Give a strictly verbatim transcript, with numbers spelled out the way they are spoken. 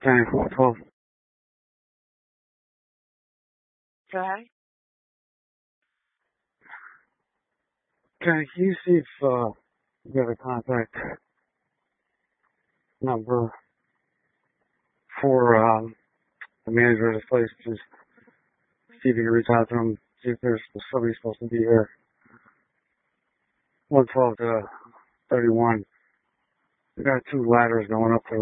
County four twelve. Okay. County, can you see if uh, you have a contact number for um, the manager of this place? Just see if you can reach out to him, see if there's somebody supposed to be here. one twelve to thirty-one. We got two ladders going up to